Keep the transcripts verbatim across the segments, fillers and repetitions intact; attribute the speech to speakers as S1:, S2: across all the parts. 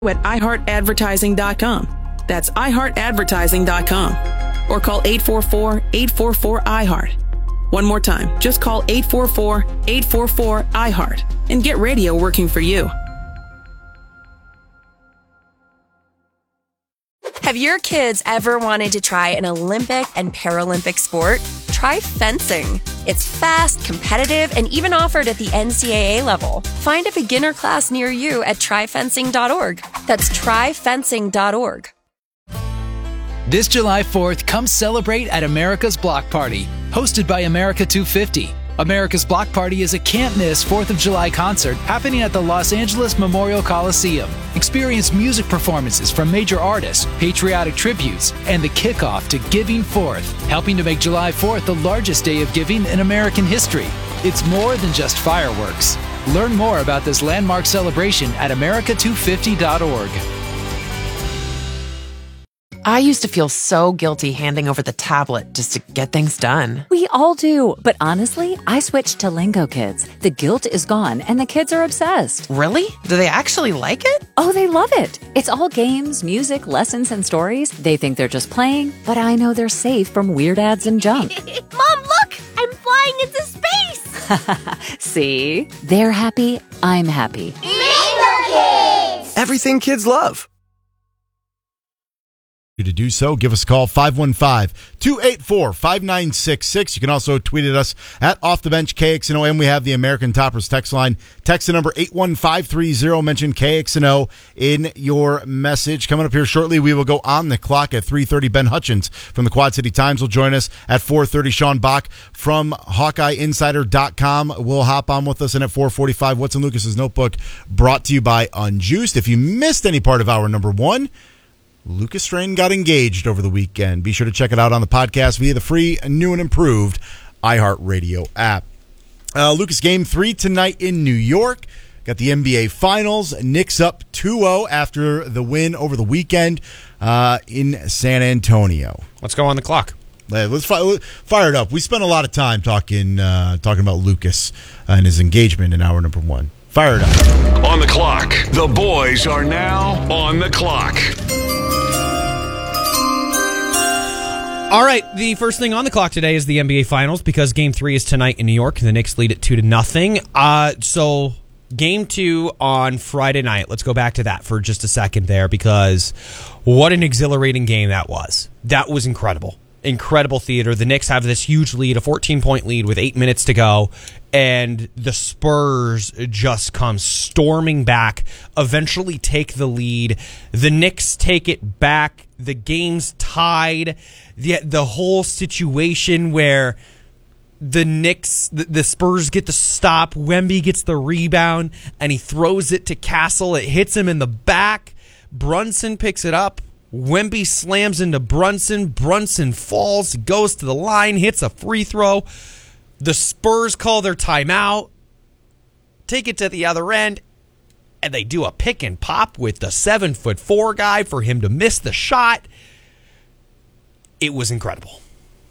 S1: at i heart advertising dot com. That's i heart advertising dot com. Or call eight four four, eight four four, I heart. One more time, just call eight four four, eight four four, I heart and get radio working for you.
S2: Have your kids ever wanted to try an Olympic and Paralympic sport? Try fencing. It's fast, competitive, and even offered at the N C double A level. Find a beginner class near you at try fencing dot org. That's try fencing dot org.
S3: This July fourth, come celebrate at America's Block Party, hosted by America two fifty. America's Block Party is a can't-miss fourth of July concert happening at the Los Angeles Memorial Coliseum. Experience music performances from major artists, patriotic tributes, and the kickoff to Giving Fourth, helping to make July fourth the largest day of giving in American history. It's more than just fireworks. Learn more about this landmark celebration at america two fifty dot org.
S4: I used to feel so guilty handing over the tablet just to get things done.
S5: We all do, but honestly, I switched to Lingo Kids. The guilt is gone, and the kids are obsessed.
S4: Really? Do they actually like it?
S5: Oh, they love it. It's all games, music, lessons, and stories. They think they're just playing, but I know they're safe from weird ads and junk.
S6: Mom, look! I'm flying into space!
S5: See? They're happy, I'm happy.
S6: Lingo Kids!
S7: Everything kids love.
S8: To do so, give us a call, five one five, two eight four, five nine six six. You can also tweet at us at Off the Bench K X N O, and we have the American Toppers text line. Text the number eight one five three zero. Mention K X N O in your message. Coming up here shortly, we will go on the clock at three thirty. Ben Hutchins from the Quad City Times will join us at four thirty. Sean Bach from Hawkeye Insider dot com will hop on with us, and at four forty-five, What's in Lucas's Notebook, brought to you by Unjuiced. If you missed any part of hour number one, Lucas Strain got engaged over the weekend. Be sure to check it out on the podcast via the free, new and improved iHeartRadio app. Uh, Lucas, game three tonight in New York. Got the N B A Finals. Knicks up two oh after the win over the weekend uh, in San Antonio.
S9: Let's go on the clock.
S8: Let's fi- fire it up. We spent a lot of time talking uh, talking about Lucas and his engagement in hour number one. Fire it up.
S10: On the clock. The boys are now on the clock.
S9: All right, the first thing on the clock today is the N B A Finals because Game Three is tonight in New York. The Knicks lead it two to nothing. Uh, so Game Two on Friday night. Let's go back to that for just a second there because what an exhilarating game that was. That was incredible, incredible theater. The Knicks have this huge lead, a fourteen-point lead with eight minutes to go, and the Spurs just come storming back. Eventually, take the lead. The Knicks take it back. The game's tied. The, the whole situation where the Knicks, the, the Spurs get the stop, Wemby gets the rebound, and he throws it to Castle. It hits him in the back. Brunson picks it up. Wemby slams into Brunson. Brunson falls, goes to the line, hits a free throw. The Spurs call their timeout, take it to the other end, and they do a pick and pop with the seven foot four guy for him to miss the shot. It was incredible.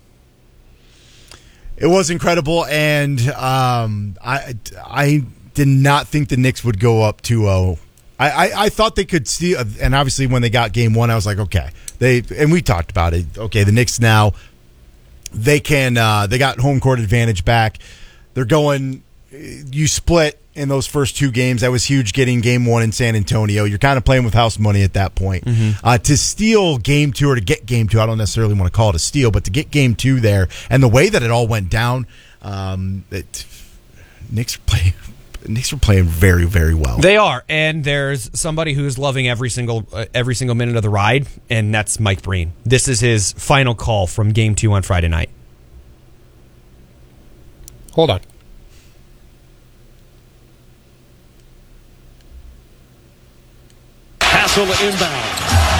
S8: It was incredible, and um, I I did not think the Knicks would go up two oh. I, I, I thought they could steal, and obviously when they got game one, I was like, okay. They and we talked about it. Okay, the Knicks now, they can uh, they got home court advantage back. They're going, you split in those first two games. That was huge getting game one in San Antonio. You're kind of playing with house money at that point. Mm-hmm. Uh, to steal game two or to get game two, I don't necessarily want to call it a steal, but to get game two there and the way that it all went down, um, it, Knicks play. Knicks are playing very, very well.
S9: They are, and there's somebody who's loving every single uh, every single minute of the ride, and that's Mike Breen. This is his final call from Game Two on Friday night.
S11: Hold on.
S12: Hassel inbound.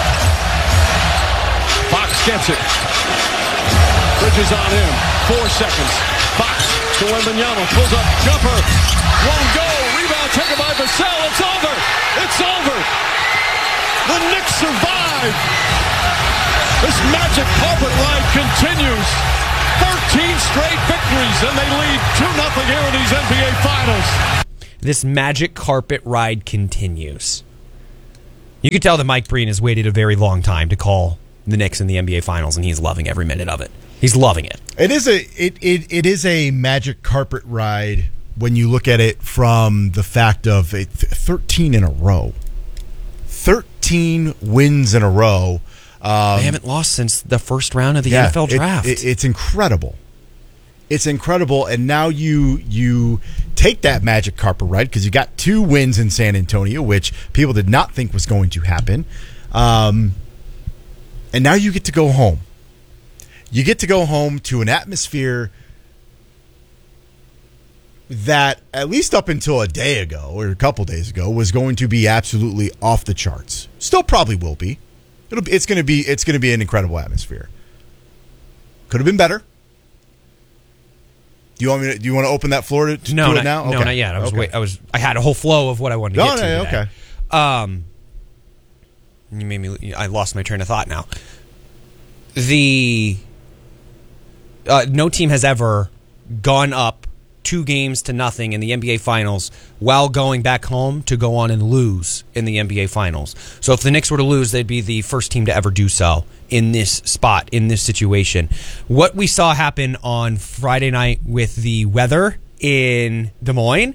S12: Fox gets it. Bridges on him. Four seconds. Fox to Wembanyama. Pulls up. Jumper. Won't go. Rebound taken by Vassell. It's over. It's over. The Knicks survive. This magic carpet ride continues. thirteen straight victories, and they lead two nothing here in these N B A Finals.
S9: This magic carpet ride continues. You could tell that Mike Breen has waited a very long time to call the Knicks in the N B A Finals, and he's loving every minute of it. He's loving it.
S8: It is a it, it, it is a magic carpet ride when you look at it from the fact of a th- thirteen in a row. thirteen wins in a row. Um,
S9: they haven't lost since the first round of the
S8: yeah,
S9: N F L draft.
S8: It, it, it's incredible. It's incredible, and now you you take that magic carpet ride because you got two wins in San Antonio, which people did not think was going to happen, um, and now you get to go home. You get to go home to an atmosphere that, at least up until a day ago or a couple days ago, was going to be absolutely off the charts. Still probably will be. It'll be. It's going to be. It's going to be an incredible atmosphere. Could have been better. Do you want me to, do you want to open that floor to, to
S9: no,
S8: do
S9: not,
S8: it now?
S9: No,
S8: Okay.
S9: not yet. I was
S8: okay.
S9: wait, I was I had a whole flow of what I wanted to
S8: no,
S9: get to.
S8: No,
S9: today.
S8: okay.
S9: Um, you made me. I lost my train of thought now. The uh, no team has ever gone up two games to nothing in the N B A Finals while going back home to go on and lose in the N B A Finals. So if the Knicks were to lose, they'd be the first team to ever do so in this spot, in this situation. What we saw happen on Friday night with the weather in Des Moines,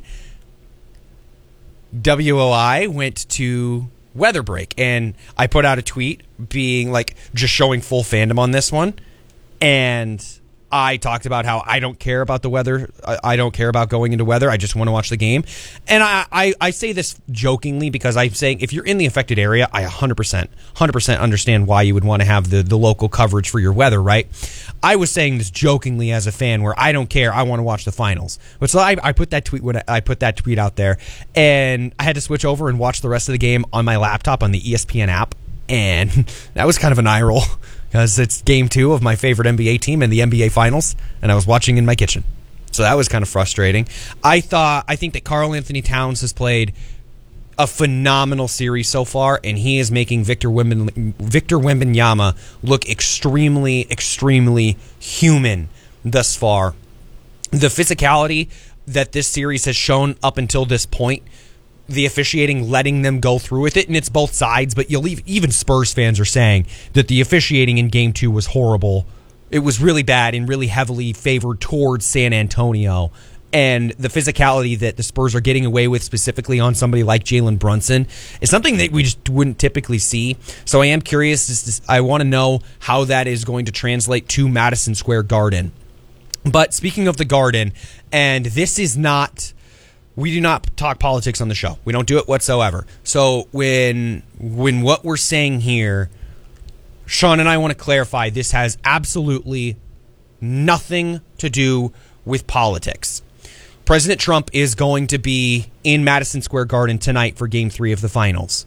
S9: W O I went to weather break, and I put out a tweet being like, just showing full fandom on this one, and I talked about how I don't care about the weather. I don't care about going into weather. I just want to watch the game. And I, I, I say this jokingly because I'm saying if you're in the affected area, I one hundred percent, one hundred percent understand why you would want to have the, the local coverage for your weather, right? I was saying this jokingly as a fan where I don't care. I want to watch the finals. But so I, I put that tweet when I put that tweet out there, and I had to switch over and watch the rest of the game on my laptop on the E S P N app. And that was kind of an eye roll because it's game two of my favorite N B A team in the N B A Finals, and I was watching in my kitchen. So that was kind of frustrating. I thought, I think that Karl Anthony Towns has played a phenomenal series so far, and he is making Victor Wemben, Victor Wembanyama look extremely, extremely human thus far. The physicality that this series has shown up until this point, the officiating letting them go through with it, and it's both sides, but you'll leave, even Spurs fans are saying that the officiating in game two was horrible. It was really bad and really heavily favored towards San Antonio. And the physicality that the Spurs are getting away with, specifically on somebody like Jalen Brunson, is something that we just wouldn't typically see. So I am curious. I want to know how that is going to translate to Madison Square Garden. But speaking of the Garden, and this is not... We do not talk politics on the show. We don't do it whatsoever. So when when what we're saying here, Sean and I want to clarify, this has absolutely nothing to do with politics. President Trump is going to be in Madison Square Garden tonight for Game three of the Finals.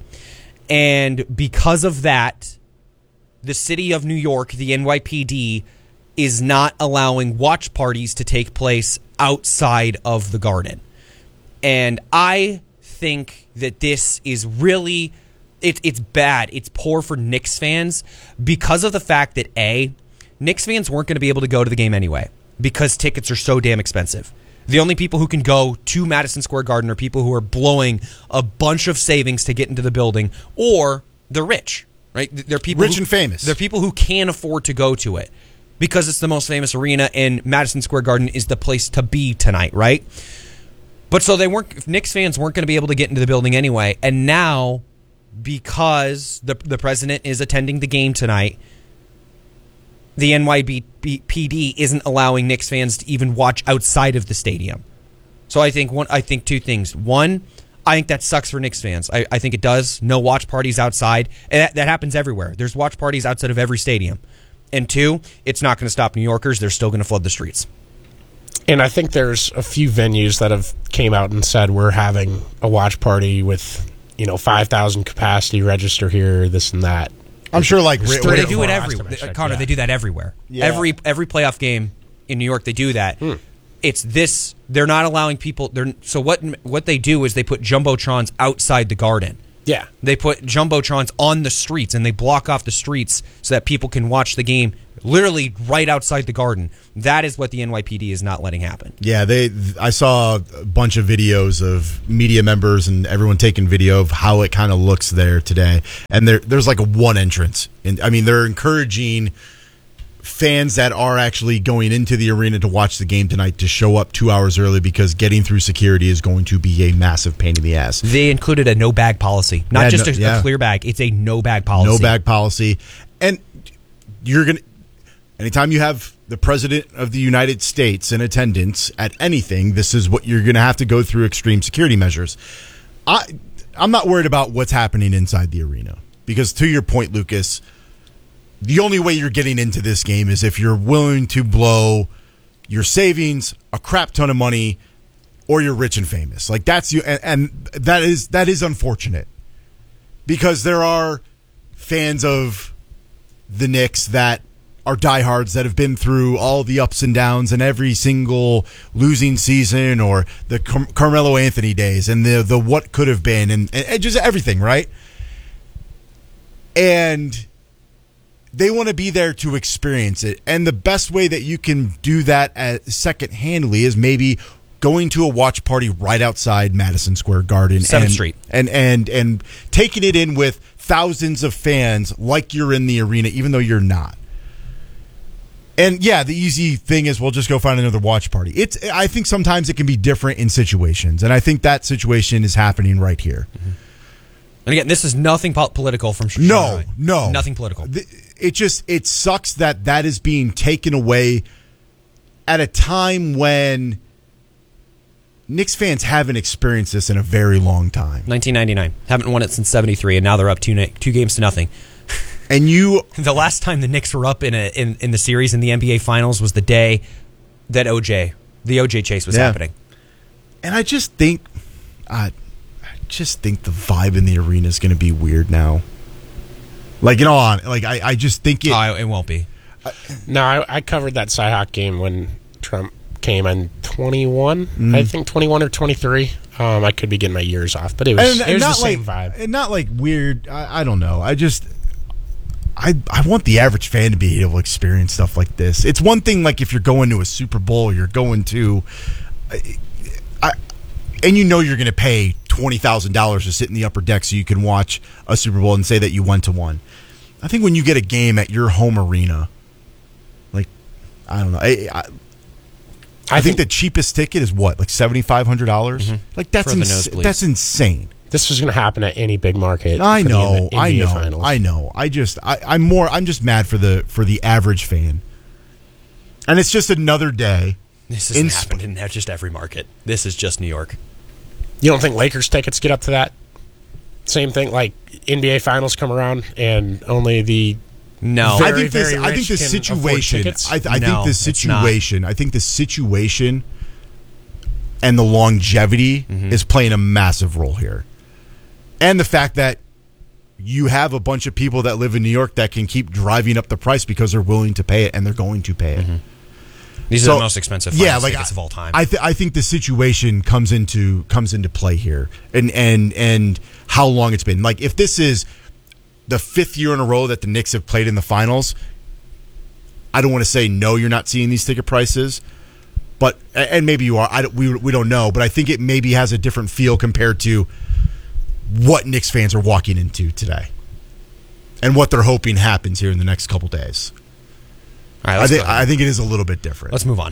S9: And because of that, the city of New York, the N Y P D, is not allowing watch parties to take place outside of the Garden. And I think that this is really, it, it's bad. It's poor for Knicks fans because of the fact that, A, Knicks fans weren't going to be able to go to the game anyway because tickets are so damn expensive. The only people who can go to Madison Square Garden are people who are blowing a bunch of savings to get into the building, or the rich, right? They're people
S8: rich
S9: who,
S8: and famous.
S9: They're people who can afford to go to it because it's the most famous arena, and Madison Square Garden is the place to be tonight, right? But so they weren't. Knicks fans weren't going to be able to get into the building anyway, and now because the the president is attending the game tonight, the N Y P D isn't allowing Knicks fans to even watch outside of the stadium. So I think one. I think two things. One, I think that sucks for Knicks fans. I, I think it does. No watch parties outside. And that, that happens everywhere. There's watch parties outside of every stadium. And two, it's not going to stop New Yorkers. They're still going to flood the streets.
S7: And I think there's a few venues that have came out and said we're having a watch party with, you know, five thousand capacity, register here, this and that.
S8: I'm sure like
S9: they do it everywhere. Connor, yeah. They do that everywhere. Yeah. Every every playoff game in New York, they do that. Hmm. It's this. They're not allowing people. They're so what what they do is they put jumbotrons outside the Garden.
S7: Yeah.
S9: They put jumbotrons on the streets, and they block off the streets so that people can watch the game literally right outside the Garden. That is what the N Y P D is not letting happen.
S8: Yeah, they. I saw a bunch of videos of media members and everyone taking video of how it kind of looks there today. And there, there's like a one entrance. And I mean, they're encouraging fans that are actually going into the arena to watch the game tonight to show up two hours early because getting through security is going to be a massive pain in the ass.
S9: They included a no bag policy, not
S8: Yeah,
S9: just
S8: no-
S9: a,
S8: yeah.
S9: a clear bag. It's a no bag policy.
S8: No bag policy. And you're going to, anytime you have the President of the United States in attendance at anything, this is what you're going to have to go through extreme security measures. I, I'm not worried about what's happening inside the arena because, to your point, Lucas, the only way you're getting into this game is if you're willing to blow your savings, a crap ton of money, or you're rich and famous. Like that's you, and, and that is that is unfortunate because there are fans of the Knicks that are diehards that have been through all the ups and downs and every single losing season or the Car- Carmelo Anthony days and the the what could have been and, and just everything, right? And they want to be there to experience it. And the best way that you can do that at second-handedly is maybe going to a watch party right outside Madison Square Garden.
S9: seventh
S8: and,
S9: Street.
S8: And, and, and taking it in with thousands of fans like you're in the arena, even though you're not. And, yeah, the easy thing is we'll just go find another watch party. It's. I think sometimes it can be different in situations, and I think that situation is happening right here.
S9: Mm-hmm. And again, this is nothing po- political from Sean
S8: No,
S9: Ryan.
S8: no.
S9: Nothing political.
S8: It just, it sucks that that is being taken away at a time when Knicks fans haven't experienced this in a very long time.
S9: nineteen ninety-nine. Haven't won it since seventy-three, and now they're up two, na- two games to nothing.
S8: And you...
S9: The last time the Knicks were up in, a, in in the series in the N B A Finals was the day that O J, the O J chase was
S8: Yeah.
S9: happening.
S8: And I just think... I, I just think the vibe in the arena is going to be weird now. Like, in all on, like I, I just think it.
S9: Oh, it won't be.
S7: I, no, I, I covered that Cyhawk game when Trump came in twenty-one.
S8: Mm.
S7: I think twenty-one or twenty-three. Um, I could be getting my years off, but it was,
S8: and,
S7: it was
S8: not
S7: the same
S8: like,
S7: vibe.
S8: And not like weird. I, I don't know. I just. I I want the average fan to be able to experience stuff like this. It's one thing like if you're going to a Super Bowl, you're going to. I, I and you know you're going to pay twenty thousand dollars to sit in the upper deck so you can watch a Super Bowl and say that you went to one. I think when you get a game at your home arena, like, I don't know. I, I, I think the cheapest ticket is what, like seven thousand five hundred dollars?
S9: Mm-hmm.
S8: Like, that's ins- that's insane.
S7: This was going to happen at any big market.
S8: I
S7: for the
S8: know,
S7: N B A
S8: I know,
S7: Finals.
S8: I know. I just, I, I'm more, I'm just mad for the for the average fan. And it's just another day.
S9: This hasn't happened in just every market. This is just New York.
S7: You don't think Lakers tickets get up to that? Same thing, like N B A Finals come around and only the
S9: no.
S7: very,
S8: I think this.
S7: very
S8: I think the
S7: rich can afford
S8: situation.
S7: tickets?
S8: I, th- I
S9: No,
S8: think the
S9: it's not.
S8: situation. I think the situation and the longevity
S9: Mm-hmm.
S8: is playing a massive role here, and the fact that you have a bunch of people that live in New York that can keep driving up the price because they're willing to pay it and they're going to pay it.
S9: Mm-hmm. These
S8: So,
S9: are the most expensive
S8: yeah,
S9: finals
S8: like
S9: tickets
S8: I,
S9: of all time.
S8: I, th- I think the situation comes into comes into play here, and and and how long it's been. Like if this is the fifth year in a row that the Knicks have played in the finals, I don't want to say no, you're not seeing these ticket prices, but and maybe you are. I don't, we we don't know, but I think it maybe has a different feel compared to what Knicks fans are walking into today, and what they're hoping happens here in the next couple days.
S9: All right,
S8: I
S9: let's
S8: think
S9: go.
S8: I think it is a little bit different.
S9: Let's move on.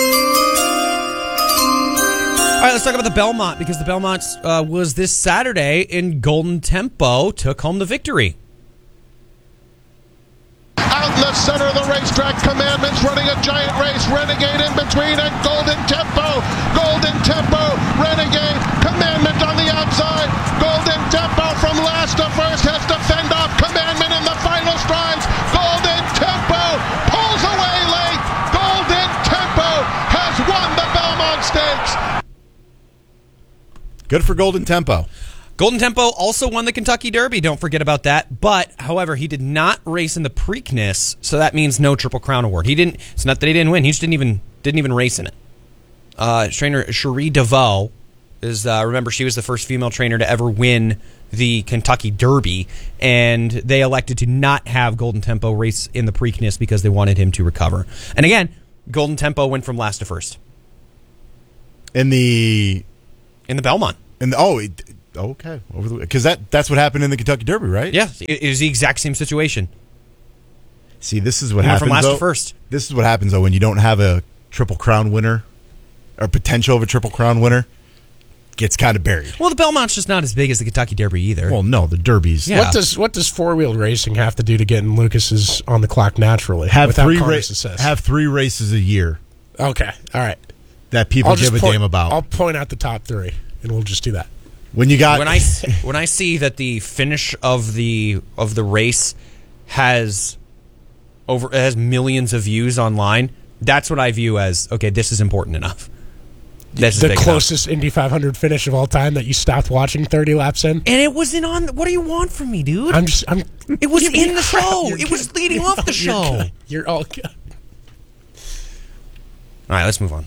S9: All right, let's talk about the Belmont because the Belmont uh, was this Saturday in Golden Tempo, took home the victory.
S12: Out in the center of the racetrack, Commandments running a giant race. Renegade in between and Golden Tempo. Golden Tempo, Renegade, Commandment on the outside. Golden Tempo from last to first has to fend off Commandment in the final strides. Golden Tempo pulls away late. Golden Tempo has won the Belmont Stakes.
S8: Good for Golden Tempo.
S9: Golden Tempo also won the Kentucky Derby. Don't forget about that. But, however, he did not race in the Preakness, so that means no Triple Crown award. He didn't. It's not that he didn't win. He just didn't even didn't even race in it. Uh, trainer Cherie DeVoe Is uh, remember, she was the first female trainer to ever win the Kentucky Derby, and they elected to not have Golden Tempo race in the Preakness because they wanted him to recover. And again, Golden Tempo went from last to first
S8: in the
S9: in the Belmont.
S8: In the, oh, it, okay, because that that's what happened in the Kentucky Derby, right?
S9: Yeah, it, it was the exact same situation.
S8: See, this is what
S9: he
S8: happens.
S9: Went from last
S8: though,
S9: to first.
S8: This is what happens though when you don't have a Triple Crown winner or potential of a Triple Crown winner. Gets kind of buried.
S9: Well, the Belmont's just not as big as the Kentucky Derby either.
S8: Well, no, the Derby's.
S7: Yeah. What does what does four wheel racing have to do to getting Lucas's on the clock naturally?
S8: Have
S7: without
S8: three
S7: races.
S8: ra- have three races a year.
S7: Okay, all right.
S8: That people
S7: I'll
S8: give a
S7: point,
S8: damn about.
S7: I'll point out the top three, and we'll just do that.
S8: When you got
S9: when I when I see that the finish of the of the race has over has millions of views online, that's what I view as okay. This is important enough. This
S7: the
S9: is
S7: closest enough. Indy five hundred finish of all time that you stopped watching thirty laps in,
S9: and it wasn't on. What do you want from me, dude?
S7: I'm just. I'm.
S9: It was in the show. It good. was leading off the show.
S7: You're, good. You're all good.
S9: All right, let's move on.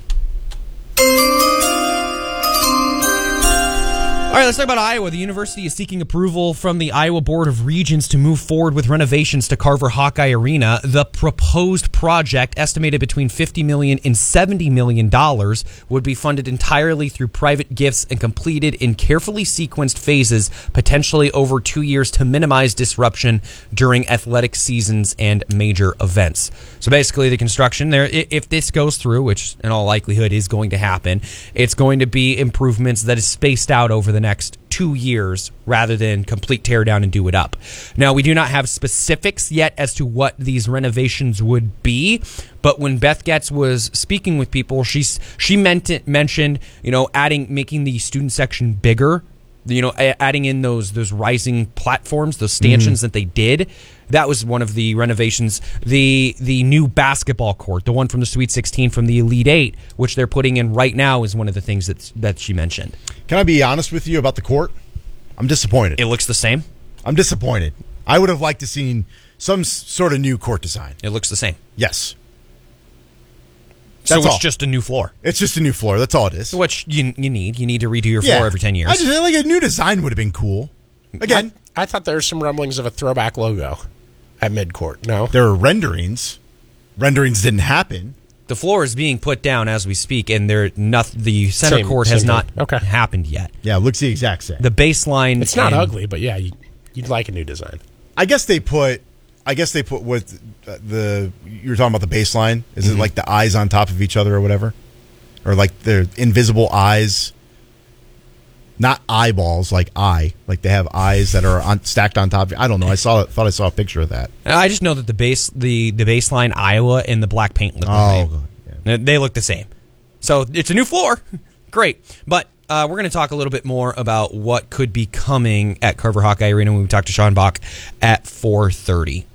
S9: All right, let's talk about Iowa. The university is seeking approval from the Iowa Board of Regents to move forward with renovations to Carver Hawkeye Arena. The proposed project, estimated between fifty million dollars and seventy million dollars, would be funded entirely through private gifts and completed in carefully sequenced phases, potentially over two years to minimize disruption during athletic seasons and major events. So basically, the construction there, if this goes through, which in all likelihood is going to happen, it's going to be improvements that is spaced out over the next two years rather than complete tear down and do it up. Now, we do not have specifics yet as to what these renovations would be, but when Beth Getz was speaking with people, she's she meant it, mentioned, you know, adding making the student section bigger, you know, adding in those those rising platforms, those stanchions mm-hmm. that they did. That was one of the renovations. The the new basketball court, the one from the Sweet sixteen from the Elite Eight, which they're putting in right now, is one of the things that that she mentioned.
S8: Can I be honest with you about the court? I'm disappointed.
S9: It looks the same?
S8: I'm disappointed. I would have liked to seen some s- sort of new court design.
S9: It looks the same?
S8: Yes.
S9: So
S8: That's
S9: it's
S8: all.
S9: just a new floor.
S8: It's just a new floor. That's all it is.
S9: Which you you need. You need to redo your floor
S8: yeah.
S9: every ten years.
S8: I just like a new design would have been cool. Again,
S7: I, I thought there were some rumblings of a throwback logo at midcourt. No,
S8: there are renderings. Renderings didn't happen.
S9: The floor is being put down as we speak, and there not the center
S7: same,
S9: court
S7: same
S9: has not
S7: okay.
S9: happened yet.
S8: Yeah, it looks the exact same.
S9: The baseline.
S7: It's not
S9: and,
S7: ugly, but yeah, you, you'd like a new design.
S8: I guess they put. I guess they put what the you were talking about the baseline. Is mm-hmm. it like the eyes on top of each other or whatever, or like the invisible eyes? Not eyeballs, like eye, like they have eyes that are on, stacked on top. I don't know. I saw. Thought I saw a picture of that.
S9: I just know that the base, the the baseline Iowa and the black paint look the
S8: oh,
S9: same. Yeah. They look the same. So it's a new floor. Great, but. Uh, we're going to talk a little bit more about what could be coming at Carver Hawkeye Arena when we talk to Sean Bach at four thirty.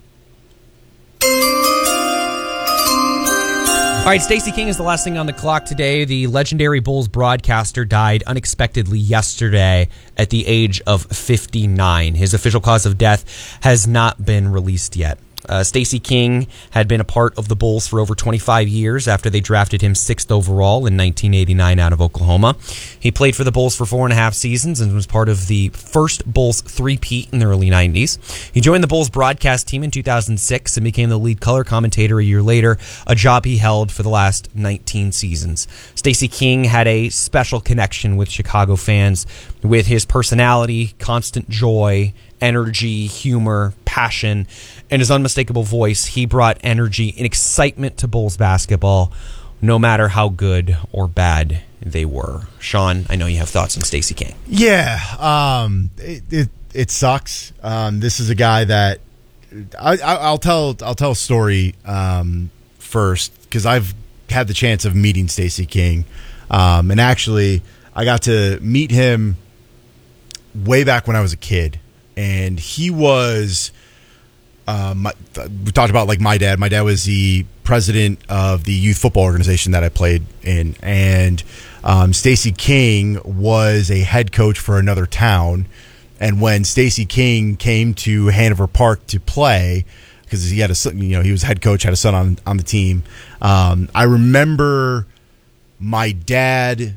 S9: All right, Stacey King is the last thing on the clock today. The legendary Bulls broadcaster died unexpectedly yesterday at the age of fifty-nine. His official cause of death has not been released yet. Uh, Stacey King had been a part of the Bulls for over twenty-five years after they drafted him sixth overall in nineteen eighty-nine out of Oklahoma. He played for the Bulls for four and a half seasons and was part of the first Bulls three-peat in the early nineties. He joined the Bulls broadcast team in two thousand six and became the lead color commentator a year later, a job he held for the last nineteen seasons. Stacey King had a special connection with Chicago fans with his personality, constant joy, energy, humor, passion, and his unmistakable voice. He brought energy and excitement to Bulls basketball, no matter how good or bad they were. Sean, I know you have thoughts on Stacey King.
S8: Yeah, um, it, it it sucks. Um, this is a guy that I, I, I'll tell. I'll tell a story um, first because I've had the chance of meeting Stacey King, um, and actually I got to meet him way back when I was a kid. And he was, uh, my, we talked about like my dad. My dad was the president of the youth football organization that I played in. And um, Stacey King was a head coach for another town. And when Stacey King came to Hanover Park to play, because he had a son, you know, he was head coach, had a son on, on the team. Um, I remember my dad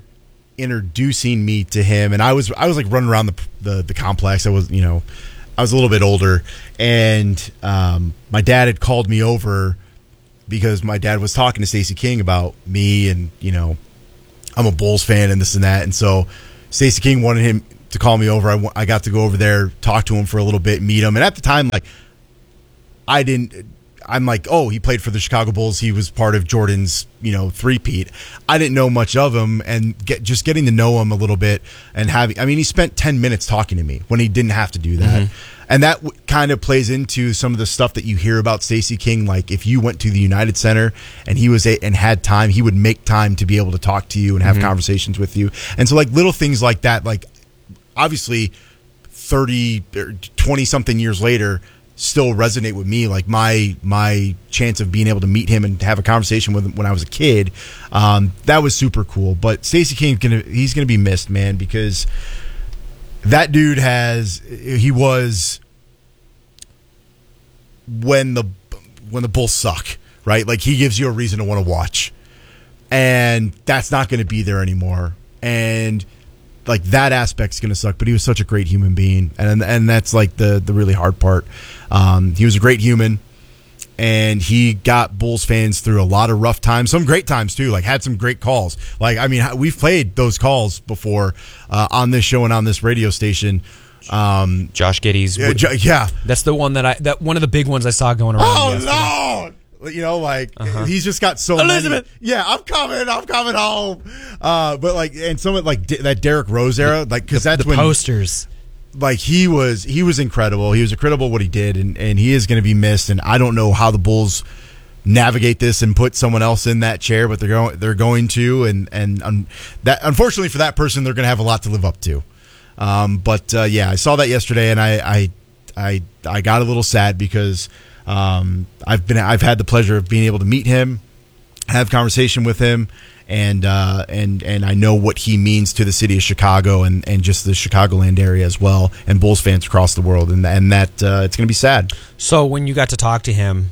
S8: introducing me to him, and I was I was like running around the the, the complex. I was you know I was a little bit older, and um, my dad had called me over because my dad was talking to Stacey King about me, and you know I'm a Bulls fan and this and that, and so Stacey King wanted him to call me over. I, I got to go over there, talk to him for a little bit, meet him, and at the time, like I didn't. I'm like, oh, he played for the Chicago Bulls. He was part of Jordan's, you know, three-peat. I didn't know much of him, and get, just getting to know him a little bit and having, I mean, he spent ten minutes talking to me when he didn't have to do that. Mm-hmm. And that w- kind of plays into some of the stuff that you hear about Stacey King. Like if you went to the United Center and he was a, and had time, he would make time to be able to talk to you and have mm-hmm. conversations with you. And so like little things like that, like obviously thirty or twenty something years later, still resonate with me. Like my my chance of being able to meet him and have a conversation with him when I was a kid, um, that was super cool. But Stacey King, gonna he's gonna be missed, man, because that dude has he was when the when the Bulls suck, right? Like he gives you a reason to want to watch, and that's not going to be there anymore. And like that aspect's going to suck, but he was such a great human being, and and that's like the the really hard part. Um, he was a great human, and he got Bulls fans through a lot of rough times, some great times too. Like had some great calls. Like I mean, we've played those calls before uh, on this show and on this radio station. Um,
S9: Josh Giddey's,
S8: yeah, yeah,
S9: that's the one that I that one of the big ones I saw going around.
S8: Oh
S9: yesterday.
S8: no! You know, like
S9: uh-huh.
S8: he's just got so
S9: Elizabeth.
S8: many. Yeah, I'm coming. I'm coming home. Uh, but like, and some like D- that Derrick Rose era, like because that's
S9: the
S8: when
S9: posters.
S8: Like he was, he was incredible. He was incredible what he did, and, and he is going to be missed. And I don't know how the Bulls navigate this and put someone else in that chair, but they're going, they're going to, and and um, that unfortunately for that person, they're going to have a lot to live up to. Um, but uh, yeah, I saw that yesterday, and I I I, I got a little sad because um, I've been I've had the pleasure of being able to meet him, have conversation with him. And uh, and and I know what he means to the city of Chicago and, and just the Chicagoland area as well, and Bulls fans across the world, and and that uh, it's going to be sad.
S9: So when you got to talk to him,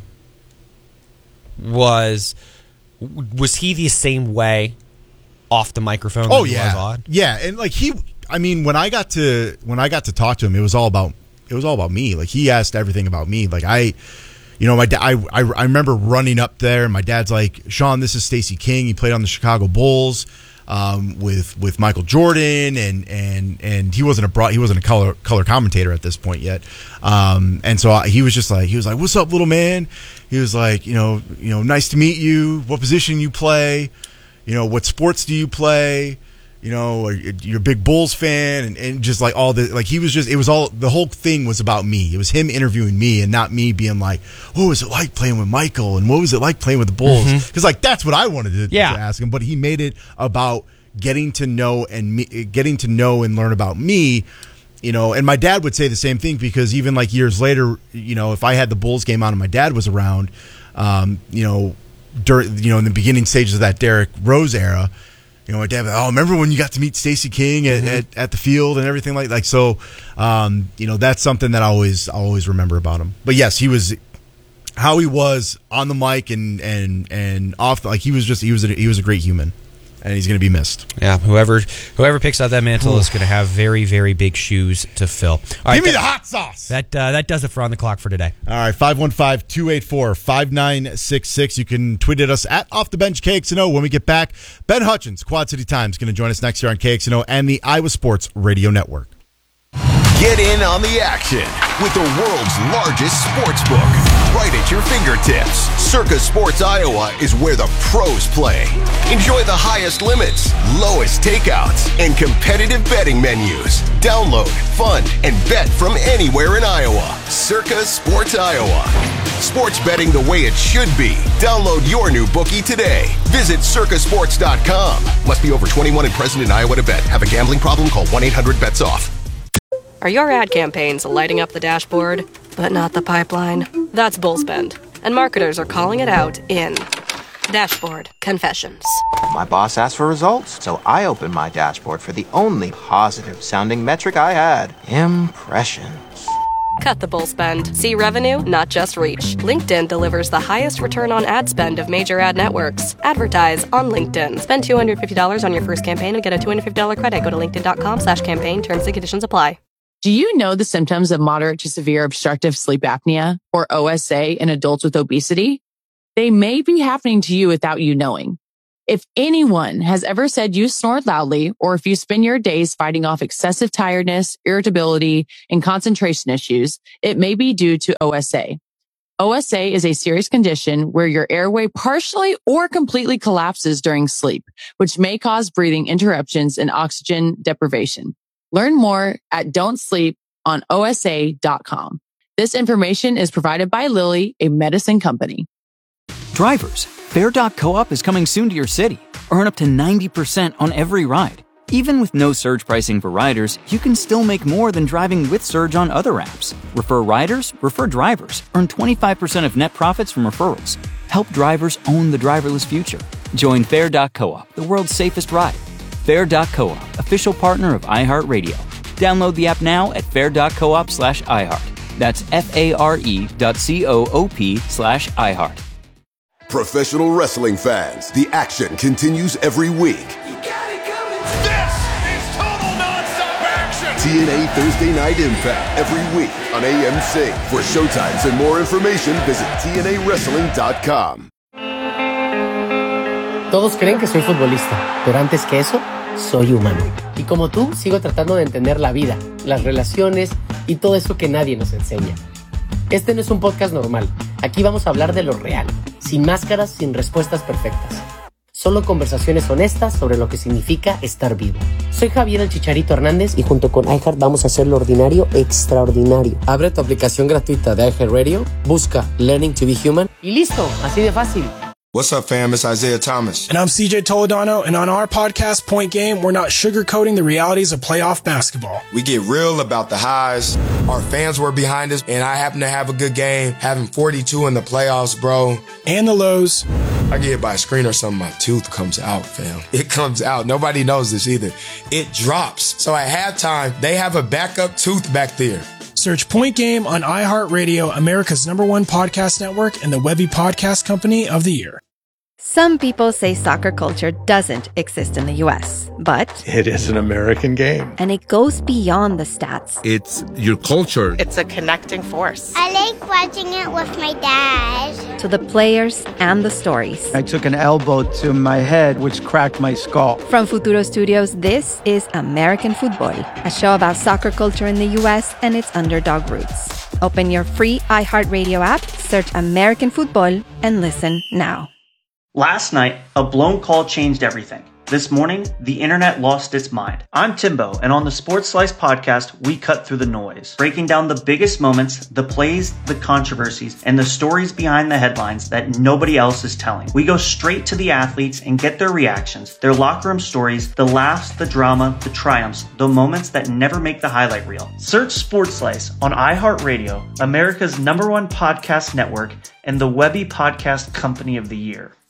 S9: was was he the same way off the microphone?
S8: Oh yeah, yeah, and like he, I mean, when I got to when I got to talk to him, it was all about it was all about me. Like he asked everything about me. Like I. You know, my da- I, I I remember running up there, and my dad's like, "Sean, this is Stacey King. He played on the Chicago Bulls um, with with Michael Jordan, and and and he wasn't a broad, he wasn't a color color commentator at this point yet. Um, and so I, he was just like, he was like, "What's up, little man?" He was like, "You know, you know, nice to meet you. What position you play? You know, what sports do you play? You know, you're a big Bulls fan," and, and just like all the, like he was just, it was all, the whole thing was about me. It was him interviewing me and not me being like, what was it like playing with Michael? And what was it like playing with the Bulls? Because mm-hmm. like, that's what I wanted to,
S9: yeah.
S8: to ask him. But he made it about getting to know and me, getting to know and learn about me, you know, and my dad would say the same thing because even like years later, you know, if I had the Bulls game on and my dad was around, um, you know, during, you know, in the beginning stages of that Derrick Rose era, you know, my dad, oh, remember when you got to meet Stacey King at, mm-hmm. at, at the field and everything like like so. Um, you know, that's something that I always I always remember about him. But yes, he was how he was on the mic and and and off. Like he was just he was a, he was a great human, and he's going to be missed.
S9: Yeah, whoever whoever picks up that mantle Ooh. is going to have very very big shoes to fill. All right,
S8: Give me
S9: that,
S8: the hot sauce.
S9: That uh, that does it for On the Clock for today.
S8: All right, five one five, two eight four, five nine six six. You can tweet at us at Off the Bench K X N O. When we get back, Ben Hutchins, Quad City Times, going to join us next year on K X N O and the Iowa Sports Radio Network.
S11: Get in on the action with the world's largest sports book right at your fingertips. Circa Sports Iowa is where the pros play. Enjoy the highest limits, lowest takeouts, and competitive betting menus. Download, fund, and bet from anywhere in Iowa. Circa Sports Iowa. Sports betting the way it should be. Download your new bookie today. Visit circa sports dot com. Must be over twenty-one and present in Iowa to bet. Have a gambling problem? Call one eight hundred bets off.
S2: Are your ad campaigns lighting up the dashboard, but not the pipeline? That's Bullspend, and marketers are calling it out in Dashboard Confessions.
S13: My boss asked for results, so I opened my dashboard for the only positive-sounding metric I had, impressions.
S2: Cut the bull spend. See revenue, not just reach. LinkedIn delivers the highest return on ad spend of major ad networks. Advertise on LinkedIn. Spend two hundred fifty dollars on your first campaign and get a two hundred fifty dollars credit. Go to linkedin.com slash campaign. Terms and conditions apply.
S14: Do you know the symptoms of moderate to severe obstructive sleep apnea, or O S A, in adults with obesity? They may be happening to you without you knowing. If anyone has ever said you snore loudly, or if you spend your days fighting off excessive tiredness, irritability, and concentration issues, it may be due to O S A. O S A is a serious condition where your airway partially or completely collapses during sleep, which may cause breathing interruptions and oxygen deprivation. Learn more at don't sleep on O S A dot com. This information is provided by Lilly, a medicine company.
S15: Drivers, Fare dot coop is coming soon to your city. Earn up to ninety percent on every ride. Even with no surge pricing for riders, you can still make more than driving with Surge on other apps. Refer riders, refer drivers. Earn twenty-five percent of net profits from referrals. Help drivers own the driverless future. Join Fare dot coop, the world's safest ride. Fare dot coop, official partner of iHeartRadio. Download the app now at fare dot coop slash iHeart. That's F-A-R-E dot C-O-O-P slash iHeart.
S11: Professional wrestling fans, the action continues every week.
S10: This is total nonstop action.
S11: T N A Thursday Night Impact every week on A M C. For showtimes and more information, visit T N A wrestling dot com.
S16: Todos creen que soy futbolista, pero antes que eso, soy humano. Y como tú, sigo tratando de entender la vida, las relaciones y todo eso que nadie nos enseña. Este no es un podcast normal. Aquí vamos a hablar de lo real, sin máscaras, sin respuestas perfectas. Solo conversaciones honestas sobre lo que significa estar vivo. Soy Javier el Chicharito Hernández y junto con iHeart vamos a hacer lo ordinario extraordinario. Abre tu aplicación gratuita de iHeartRadio, busca Learning to be Human y listo, así de fácil.
S17: What's up, fam? It's Isaiah Thomas.
S18: And I'm C J Toledano, and on our podcast, Point Game, we're not sugarcoating the realities of playoff basketball.
S17: We get real about the highs. Our fans were behind us, and I happen to have a good game, having forty-two in the playoffs, bro.
S18: And the lows.
S17: I get hit by a screen or something, my tooth comes out, fam. It comes out. Nobody knows this either. It drops. So at halftime, they have a backup tooth back there.
S18: Search Point Game on iHeartRadio, America's number one podcast network, and the Webby Podcast Company of the Year.
S19: Some people say soccer culture doesn't exist in the U S, but
S20: it is an American game.
S19: And it goes beyond the stats.
S20: It's your culture.
S21: It's a connecting force.
S6: I like watching it with my dad.
S19: To the players and the stories.
S22: I took an elbow to my head, which cracked my skull.
S19: From Futuro Studios, this is American Football, a show about soccer culture in the U S and its underdog roots. Open your free iHeartRadio app, search American Football, and listen now.
S23: Last night, a blown call changed everything. This morning, the internet lost its mind. I'm Timbo, and on the Sports Slice podcast, we cut through the noise, breaking down the biggest moments, the plays, the controversies, and the stories behind the headlines that nobody else is telling. We go straight to the athletes and get their reactions, their locker room stories, the laughs, the drama, the triumphs, the moments that never make the highlight reel. Search Sports Slice on iHeartRadio, America's number one podcast network, and the Webby Podcast Company of the Year.